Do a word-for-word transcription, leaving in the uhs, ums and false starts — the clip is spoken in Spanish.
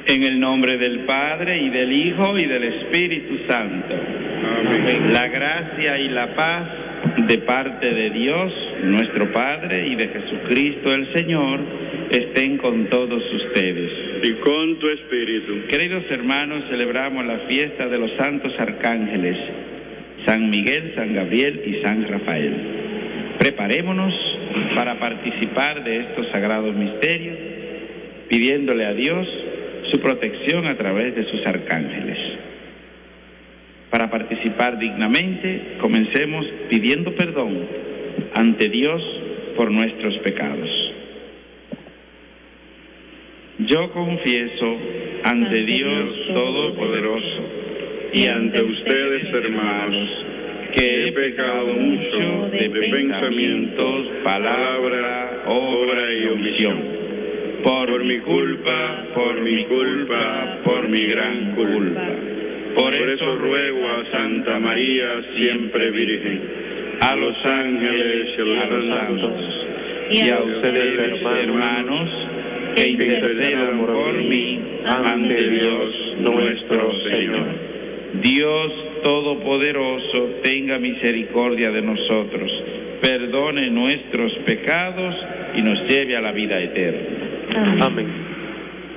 En el nombre del Padre, y del Hijo, y del Espíritu Santo. Amén. La gracia y la paz de parte de Dios, nuestro Padre, y de Jesucristo el Señor, estén con todos ustedes. Y con tu espíritu. Queridos hermanos, celebramos la fiesta de los santos arcángeles, San Miguel, San Gabriel y San Rafael. Preparémonos para participar de estos sagrados misterios, pidiéndole a Dios su protección a través de sus arcángeles. Para participar dignamente, comencemos pidiendo perdón ante Dios por nuestros pecados. Yo confieso ante Dios Todopoderoso y ante ustedes, hermanos, que he pecado mucho de pensamientos, palabra, obra y omisión. Por mi culpa, por mi culpa, por mi gran culpa. Por eso ruego a Santa María, siempre Virgen, a los ángeles y a los santos, y a ustedes, hermanos, que intercedan por mí ante Dios nuestro Señor. Dios Todopoderoso, tenga misericordia de nosotros, perdone nuestros pecados y nos lleve a la vida eterna. Amén. Amén.